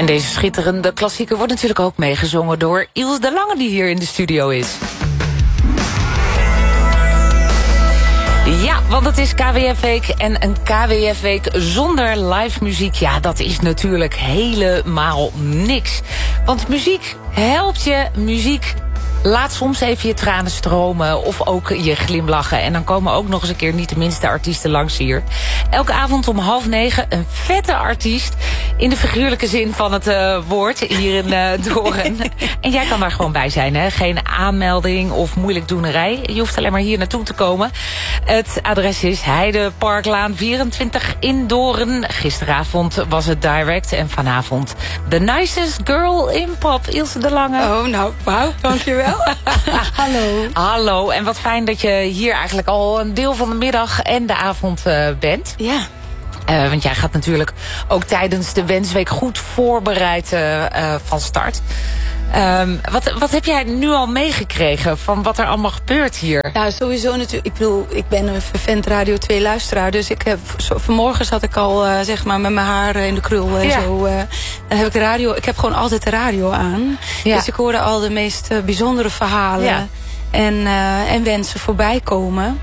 En deze schitterende klassieker wordt natuurlijk ook meegezongen door Ilse de Lange, die hier in de studio is. Ja, want het is KWF-week en een KWF-week zonder live muziek, ja, dat is natuurlijk helemaal niks. Want muziek helpt je, muziek laat soms even je tranen stromen of ook je glimlachen. En dan komen ook nog eens een keer niet de minste artiesten langs hier. Elke avond om 8:30 een vette artiest. In de figuurlijke zin van het woord hier in Doorn. En jij kan daar gewoon bij zijn, hè? Geen aanmelding of moeilijkdoenerij. Je hoeft alleen maar hier naartoe te komen. Het adres is Heideparklaan 24 in Doorn. Gisteravond was het direct en vanavond The Nicest Girl in Pop, Ilse de Lange. Oh, nou, wauw, dankjewel. Hallo. Hallo, en wat fijn dat je hier eigenlijk al een deel van de middag en de avond bent. Ja. Want jij gaat natuurlijk ook tijdens de Wensweek goed voorbereid van start. Wat heb jij nu al meegekregen van wat er allemaal gebeurt hier? Nou, sowieso natuurlijk. Ik bedoel, ik ben een vervent Radio 2 luisteraar. Dus ik heb vanmorgen zat ik al zeg maar met mijn haar in de krul en zo. Dan heb ik de radio. Ik heb gewoon altijd de radio aan. Ja. Dus ik hoorde al de meest bijzondere verhalen en wensen voorbij komen.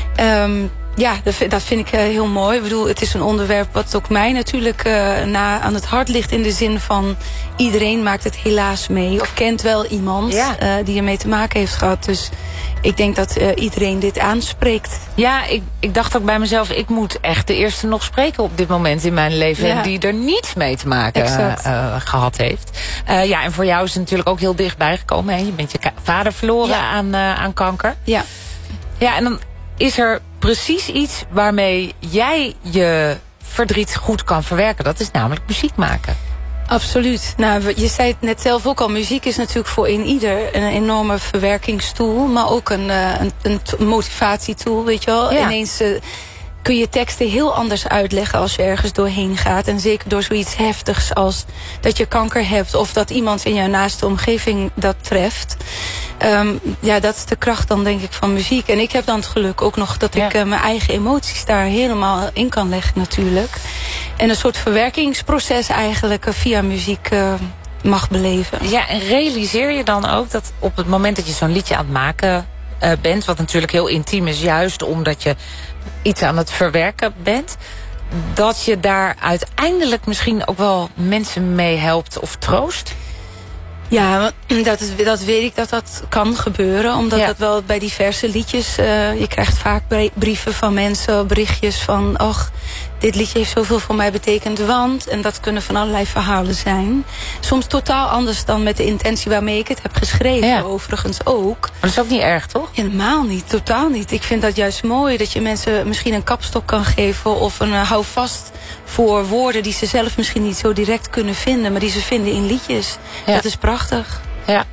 Ja, dat vind ik heel mooi. Ik bedoel, het is een onderwerp wat ook mij natuurlijk aan het hart ligt. In de zin van, iedereen maakt het helaas mee. Of kent wel iemand die ermee te maken heeft gehad. Dus ik denk dat iedereen dit aanspreekt. Ja, ik dacht ook bij mezelf, ik moet echt de eerste nog spreken op dit moment in mijn leven. Die er niets mee te maken gehad heeft. Ja, en voor jou is het natuurlijk ook heel dichtbij gekomen. Hè? Je bent je vader verloren aan kanker. Ja. Ja, en dan is er precies iets waarmee jij je verdriet goed kan verwerken. Dat is namelijk muziek maken. Absoluut. Nou, je zei het net zelf ook al. Muziek is natuurlijk voor ieder een enorme verwerkingstool. Maar ook een motivatietool, weet je wel. Ja. Ineens kun je teksten heel anders uitleggen als je ergens doorheen gaat. En zeker door zoiets heftigs als dat je kanker hebt. Of dat iemand in jouw naaste omgeving dat treft. Ja, dat is de kracht dan denk ik van muziek. En ik heb dan het geluk ook nog dat ik mijn eigen emoties daar helemaal in kan leggen natuurlijk. En een soort verwerkingsproces eigenlijk via muziek mag beleven. Ja, en realiseer je dan ook dat op het moment dat je zo'n liedje aan het maken bent, wat natuurlijk heel intiem is, juist omdat je iets aan het verwerken bent, dat je daar uiteindelijk misschien ook wel mensen mee helpt of troost? Ja, dat weet ik dat kan gebeuren. Omdat dat wel bij diverse liedjes. Je krijgt vaak brieven van mensen, berichtjes van, ach, dit liedje heeft zoveel voor mij betekend, want, en dat kunnen van allerlei verhalen zijn. Soms totaal anders dan met de intentie waarmee ik het heb geschreven, overigens ook. Maar dat is ook niet erg, toch? Helemaal niet, totaal niet. Ik vind dat juist mooi, dat je mensen misschien een kapstok kan geven of een houvast voor woorden die ze zelf misschien niet zo direct kunnen vinden, maar die ze vinden in liedjes. Ja. Dat is prachtig. Ja.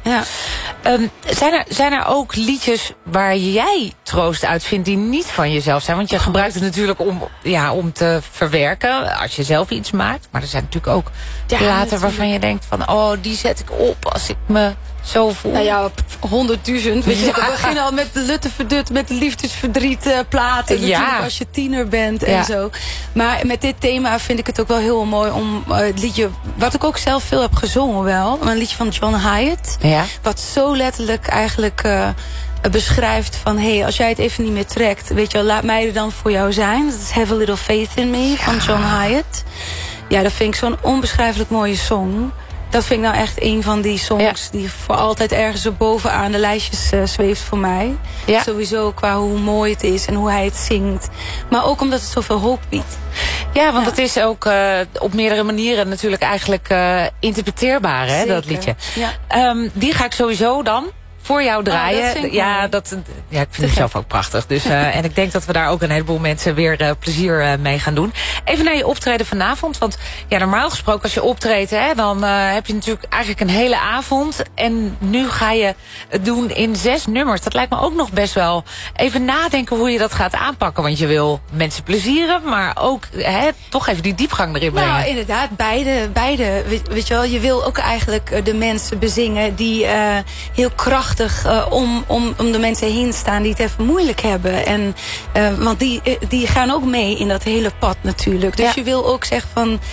Zijn er ook liedjes waar jij troost uit vindt die niet van jezelf zijn? Want je gebruikt het natuurlijk om te verwerken als je zelf iets maakt. Maar er zijn natuurlijk ook platen waarvan je denkt van, oh, die zet ik op als ik me zo voel. Nou ja, 100.000. Weet je, we beginnen al met de Lutteverdut, met de liefdesverdriet platen. Natuurlijk als je tiener bent en zo. Maar met dit thema vind ik het ook wel heel mooi om het liedje, wat ik ook zelf veel heb gezongen wel. Een liedje van John Hyatt. Ja. Wat zo letterlijk eigenlijk beschrijft van, hey, als jij het even niet meer trekt, weet je wel, laat mij er dan voor jou zijn. Dat is Have a Little Faith in Me van John Hyatt. Ja, dat vind ik zo'n onbeschrijfelijk mooie song. Dat vind ik nou echt een van die songs die voor altijd ergens er bovenaan de lijstjes zweeft voor mij. Ja. Sowieso qua hoe mooi het is en hoe hij het zingt. Maar ook omdat het zoveel hoop biedt. Ja, want het is ook op meerdere manieren natuurlijk eigenlijk interpreteerbaar, hè, dat liedje. Ja. Die ga ik sowieso dan voor jou draaien. Ik vind het zelf ook prachtig. Dus, en ik denk dat we daar ook een heleboel mensen weer plezier mee gaan doen. Even naar je optreden vanavond. Want normaal gesproken als je optreedt, dan heb je natuurlijk eigenlijk een hele avond. En nu ga je het doen in 6 nummers. Dat lijkt me ook nog best wel even nadenken hoe je dat gaat aanpakken. Want je wil mensen plezieren, maar ook toch even die diepgang erin brengen. Nou, inderdaad, beide. Weet je wel, je wil ook eigenlijk de mensen bezingen die heel krachtig om de mensen heen staan die het even moeilijk hebben. En, want die gaan ook mee in dat hele pad natuurlijk. Dus je wil ook zeggen van,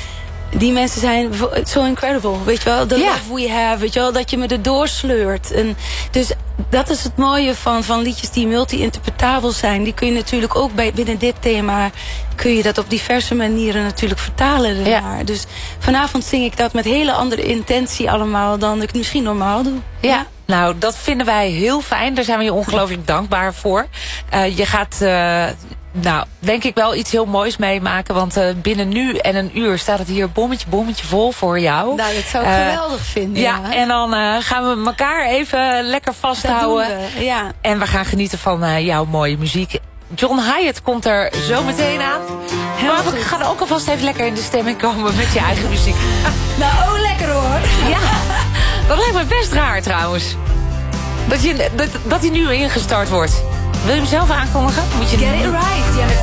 die mensen zijn zo incredible, weet je wel? The love we have, weet je wel? Dat je me erdoor sleurt. En dus dat is het mooie van liedjes die multi-interpretabel zijn. Die kun je natuurlijk ook binnen dit thema, kun je dat op diverse manieren natuurlijk vertalen daarnaar. Ja. Dus vanavond zing ik dat met hele andere intentie allemaal dan ik het misschien normaal doe. Ja. Nou, dat vinden wij heel fijn. Daar zijn we je ongelooflijk dankbaar voor. Je gaat, denk ik wel iets heel moois meemaken. Want binnen nu en een uur staat het hier bommetje vol voor jou. Nou, dat zou ik geweldig vinden. Ja, en dan gaan we elkaar even lekker vasthouden. Ja. En we gaan genieten van jouw mooie muziek. John Hiatt komt er zo meteen aan. Maar we gaan ook alvast even lekker in de stemming komen met je eigen muziek. Nou, lekker hoor. Ja, dat lijkt me best raar trouwens. Dat hij nu ingestart wordt. Wil je hem zelf aankondigen? Moet je Get it right. Ja, met